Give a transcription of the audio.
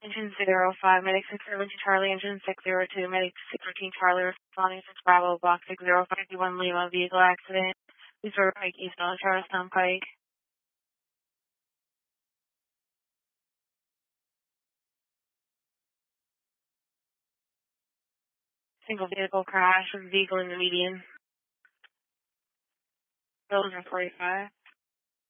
Engine 05, Medic 617 Charlie, Engine 602, Medic 613 Charlie, responding 6 Bravo, Block 6051 Lima, vehicle accident. Please River Pike, East North Charlestown Pike. Single vehicle crash, vehicle in the median. Those are 45.